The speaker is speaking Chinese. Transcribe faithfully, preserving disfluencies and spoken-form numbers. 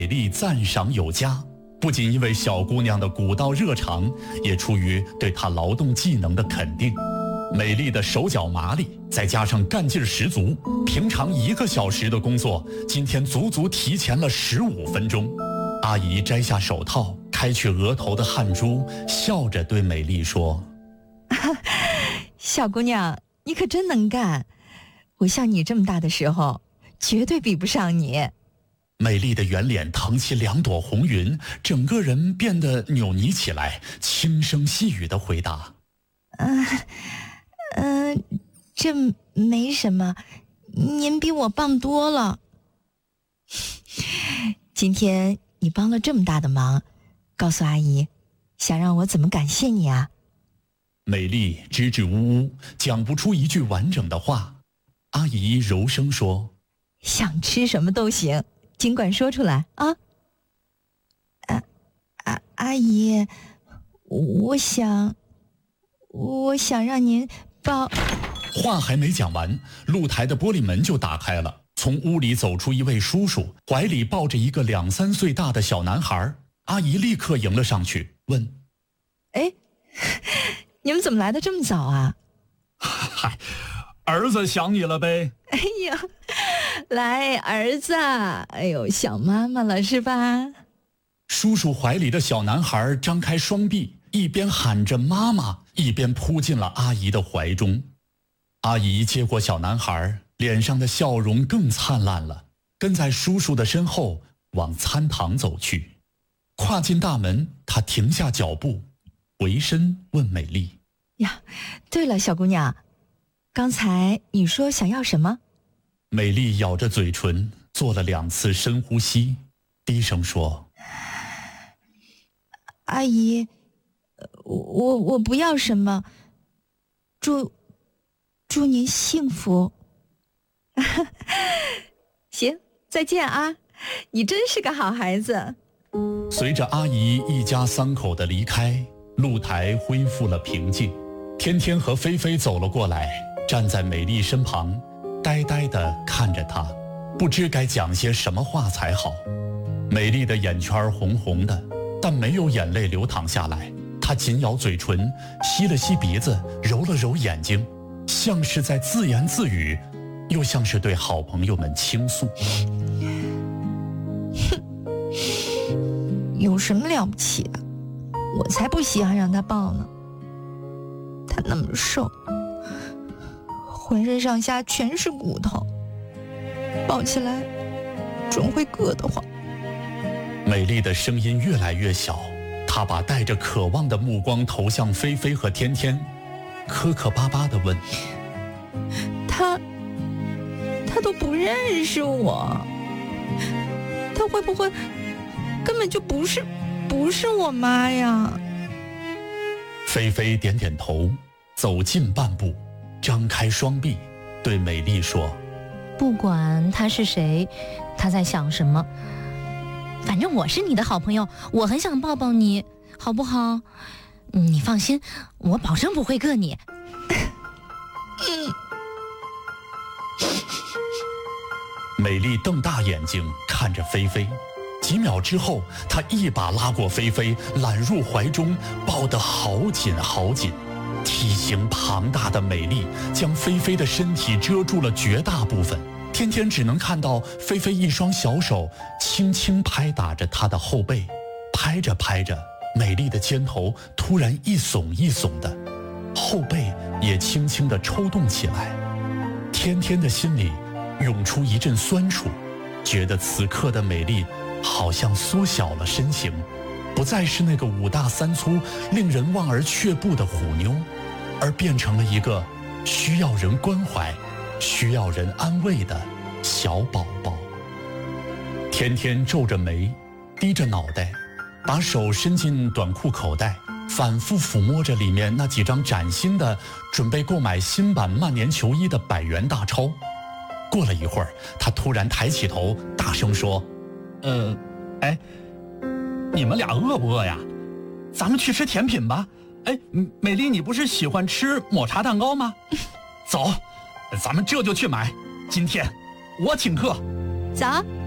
美丽赞赏有加，不仅因为小姑娘的古道热肠，也出于对她劳动技能的肯定。美丽的手脚麻利，再加上干劲十足，平常一个小时的工作，今天足足提前了十五分钟。阿姨摘下手套，开去额头的汗珠，笑着对美丽说： 小姑娘，你可真能干，我像你这么大的时候绝对比不上你。 美丽的圆脸腾起两朵红云，整个人变得扭捏起来，轻声细语地回答： 嗯、呃、嗯、呃，这没什么，您比我棒多了。今天你帮了这么大的忙，告诉阿姨，想让我怎么感谢你啊？ 美丽支支吾吾，讲不出一句完整的话。阿姨柔声说： 想吃什么都行，尽管说出来啊。啊啊，阿姨，我想我想让您抱。 话还没讲完，露台的玻璃门就打开了，从屋里走出一位叔叔，怀里抱着一个两三岁大的小男孩。阿姨立刻迎了上去，问： 哎，你们怎么来的这么早啊？ 嗨，儿子想你了呗。 哎呀，来儿子，哎呦，想妈妈了是吧？ 叔叔怀里的小男孩张开双臂，一边喊着妈妈，一边扑进了阿姨的怀中。阿姨接过小男孩，脸上的笑容更灿烂了，跟在叔叔的身后往餐堂走去。跨进大门，她停下脚步，回身问美丽： 呀，对了，小姑娘，刚才你说想要什么？ 美丽咬着嘴唇，做了两次深呼吸，低声说： 阿姨，我我不要什么，祝祝您幸福。行，再见啊，你真是个好孩子。 随着阿姨一家三口的离开，露台恢复了平静。天天和菲菲走了过来，站在美丽身旁，呆呆地看着她，不知该讲些什么话才好。美丽的眼圈红红的，但没有眼泪流淌下来。她紧咬嘴唇，吸了吸鼻子，揉了揉眼睛，像是在自言自语，又像是对好朋友们倾诉。 有什么了不起的？我才不稀罕让他抱呢。他那么瘦，浑身上下全是骨头，抱起来总会硌得慌。 美丽的声音越来越小，她把带着渴望的目光投向菲菲和天天，磕磕巴巴地问： 他他都不认识我，他会不会根本就不是不是我妈呀？ 菲菲点点头，走近半步，张开双臂，对美丽说： 不管他是谁，他在想什么，反正我是你的好朋友，我很想抱抱你，好不好？你放心，我保证不会硌你。 美丽瞪大眼睛看着菲菲，几秒之后，她一把拉过菲菲，揽入怀中，抱得好紧好紧。体型庞大的美丽将菲菲的身体遮住了绝大部分，天天只能看到菲菲一双小手轻轻拍打着她的后背，拍着拍着，美丽的肩头突然一耸一耸的，后背也轻轻地抽动起来。天天的心里涌出一阵酸楚，觉得此刻的美丽好像缩小了身形，不再是那个五大三粗令人望而却步的虎妞，而变成了一个需要人关怀、需要人安慰的小宝宝。天天皱着眉，低着脑袋，把手伸进短裤口袋，反复抚摸着里面那几张崭新的准备购买新版曼联球衣的百元大钞。过了一会儿，他突然抬起头，大声说： 呃，哎，你们俩饿不饿呀？咱们去吃甜品吧。哎，美丽，你不是喜欢吃抹茶蛋糕吗？走，咱们这就去买。今天我请客。 走。